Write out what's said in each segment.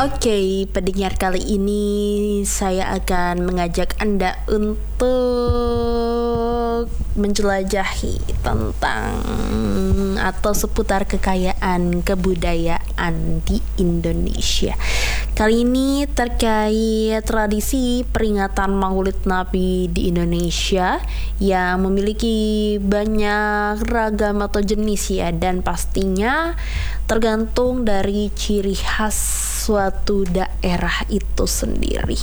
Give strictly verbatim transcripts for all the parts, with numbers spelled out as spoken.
Oke, pendengar, kali ini saya akan mengajak Anda untuk menjelajahi tentang atau seputar kekayaan kebudayaan di Indonesia. Kali ini terkait tradisi peringatan Maulid Nabi di Indonesia yang memiliki banyak ragam atau jenis ya, dan pastinya tergantung dari ciri khas suatu daerah itu sendiri.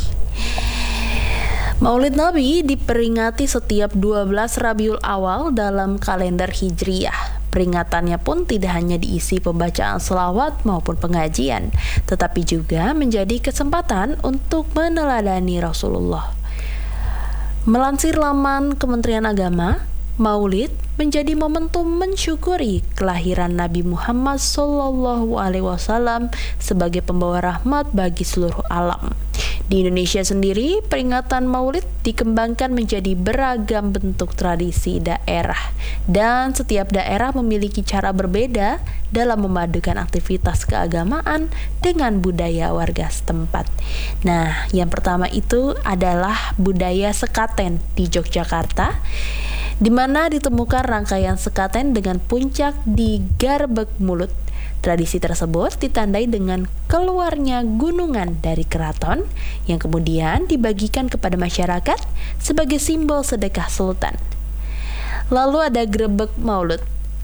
Maulid Nabi diperingati setiap dua belas Rabiul Awal dalam kalender Hijriyah. Peringatannya pun tidak hanya diisi pembacaan selawat maupun pengajian, tetapi juga menjadi kesempatan untuk meneladani Rasulullah. Melansir laman Kementerian Agama, Maulid menjadi momentum mensyukuri kelahiran Nabi Muhammad shallallahu alaihi wasallam sebagai pembawa rahmat bagi seluruh alam. Di Indonesia sendiri, peringatan Maulid dikembangkan menjadi beragam bentuk tradisi daerah, dan setiap daerah memiliki cara berbeda dalam memadukan aktivitas keagamaan dengan budaya warga setempat. Nah, yang pertama itu adalah budaya sekaten di Yogyakarta, di mana ditemukan rangkaian sekaten dengan puncak di Garbek Mulut. Tradisi tersebut ditandai dengan keluarnya gunungan dari keraton yang kemudian dibagikan kepada masyarakat sebagai simbol sedekah sultan. Lalu ada Grebek Maulud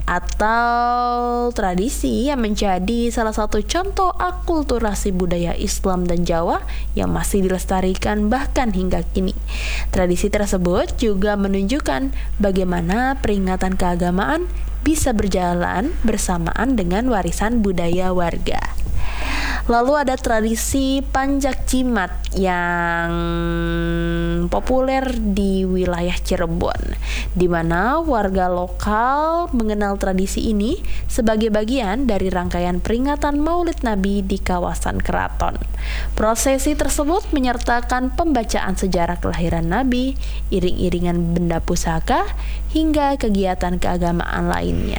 atau tradisi yang menjadi salah satu contoh akulturasi budaya Islam dan Jawa yang masih dilestarikan bahkan hingga kini. Tradisi tersebut juga menunjukkan bagaimana peringatan keagamaan bisa berjalan bersamaan dengan warisan budaya warga. Lalu ada tradisi Panjak Jimat yang populer di wilayah Cirebon, di mana warga lokal mengenal tradisi ini sebagai bagian dari rangkaian peringatan Maulid Nabi di kawasan keraton. Prosesi tersebut menyertakan pembacaan sejarah kelahiran Nabi, iring-iringan benda pusaka, hingga kegiatan keagamaan lainnya.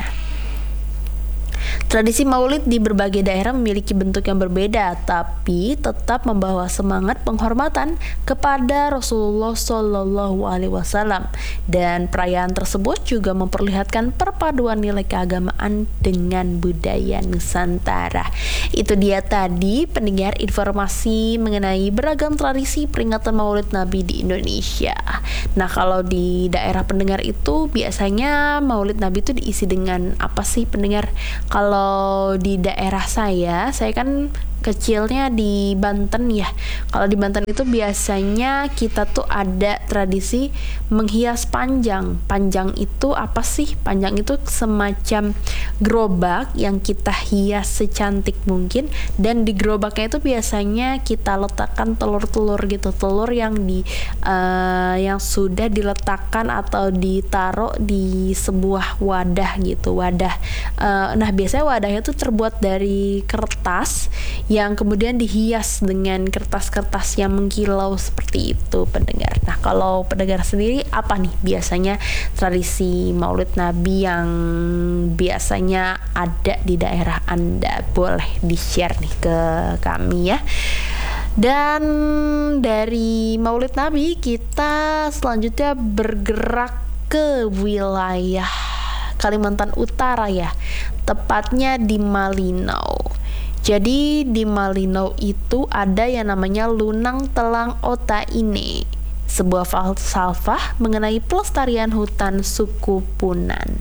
Tradisi Maulid di berbagai daerah memiliki bentuk yang berbeda, tapi tetap membawa semangat penghormatan kepada Rasulullah Shallallahu Alaihi Wasallam, dan perayaan tersebut juga memperlihatkan perpaduan nilai keagamaan dengan budaya Nusantara. Itu dia tadi pendengar informasi mengenai beragam tradisi peringatan Maulid Nabi di Indonesia. Nah, kalau di daerah pendengar itu biasanya Maulid Nabi itu diisi dengan apa sih pendengar? Kalau di daerah saya, saya kan kecilnya di Banten ya. Kalau di Banten itu biasanya kita tuh ada tradisi menghias panjang. Panjang itu apa sih? Panjang itu semacam gerobak yang kita hias secantik mungkin, dan di gerobaknya itu biasanya kita letakkan telur-telur gitu, telur yang di uh, yang sudah diletakkan atau ditaruh di sebuah wadah gitu, wadah. Uh, nah biasanya wadahnya tuh terbuat dari kertas yang kemudian dihias dengan kertas-kertas yang mengkilau seperti itu pendengar. Nah, kalau pendengar sendiri apa nih biasanya tradisi Maulid Nabi yang biasanya ada di daerah Anda? Boleh di-share nih ke kami ya. Dan dari Maulid Nabi kita selanjutnya bergerak ke wilayah Kalimantan Utara ya, tepatnya di Malinau. Jadi di Malinau itu ada yang namanya Lunang Telang Otaine, sebuah falsafah mengenai pelestarian hutan suku Punan.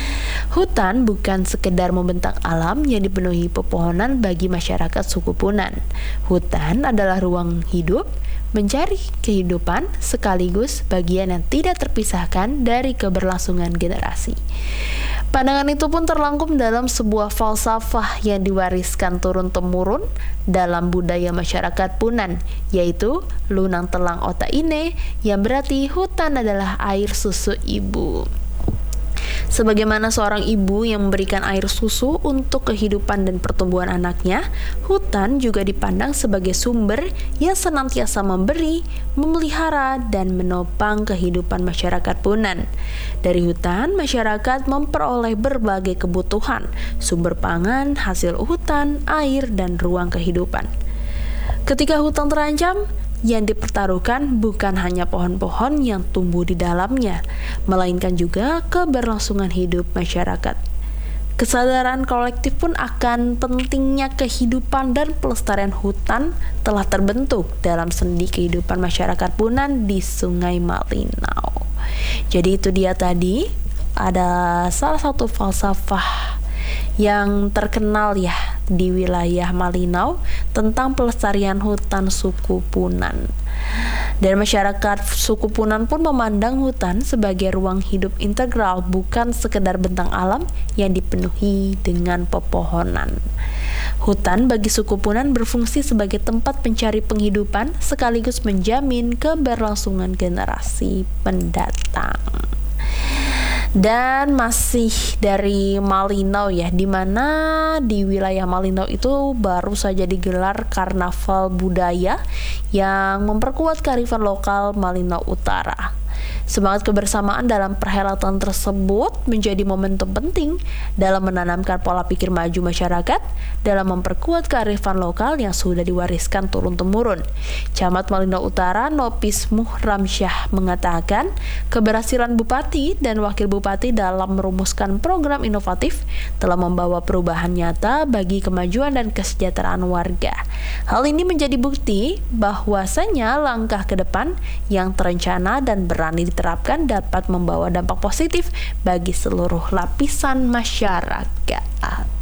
Hutan bukan sekedar membentang alam yang dipenuhi pepohonan bagi masyarakat suku Punan. Hutan adalah ruang hidup, mencari kehidupan, sekaligus bagian yang tidak terpisahkan dari keberlangsungan generasi. Pandangan itu pun terrangkum dalam sebuah falsafah yang diwariskan turun-temurun dalam budaya masyarakat Punan, yaitu Lunang Telang Otaine, yang berarti hutan adalah air susu ibu. Sebagaimana seorang ibu yang memberikan air susu untuk kehidupan dan pertumbuhan anaknya, hutan juga dipandang sebagai sumber yang senantiasa memberi, memelihara, dan menopang kehidupan masyarakat Punan. Dari hutan, masyarakat memperoleh berbagai kebutuhan, sumber pangan, hasil hutan, air, dan ruang kehidupan. Ketika hutan terancam, yang dipertaruhkan bukan hanya pohon-pohon yang tumbuh di dalamnya, melainkan juga keberlangsungan hidup masyarakat. Kesadaran kolektif pun akan pentingnya kehidupan dan pelestarian hutan telah terbentuk dalam sendi kehidupan masyarakat Punan di Sungai Malinau. Jadi itu dia tadi, ada salah satu falsafah yang terkenal ya di wilayah Malinau tentang pelestarian hutan suku Punan. Dan masyarakat suku Punan pun memandang hutan sebagai ruang hidup integral, bukan sekedar bentang alam yang dipenuhi dengan pepohonan. Hutan bagi suku Punan berfungsi sebagai tempat pencari penghidupan sekaligus menjamin keberlangsungan generasi mendatang. Dan masih dari Malinau ya, di mana di wilayah Malinau itu baru saja digelar karnaval budaya yang memperkuat kearifan lokal Malinau Utara. Semangat kebersamaan dalam perhelatan tersebut menjadi momentum penting dalam menanamkan pola pikir maju masyarakat dalam memperkuat kearifan lokal yang sudah diwariskan turun-temurun. Camat Malinau Utara Nopis Muhramsyah mengatakan keberhasilan Bupati dan Wakil Bupati dalam merumuskan program inovatif telah membawa perubahan nyata bagi kemajuan dan kesejahteraan warga. Hal ini menjadi bukti bahwasanya langkah ke depan yang terencana dan berani diterapkan dapat membawa dampak positif bagi seluruh lapisan masyarakat.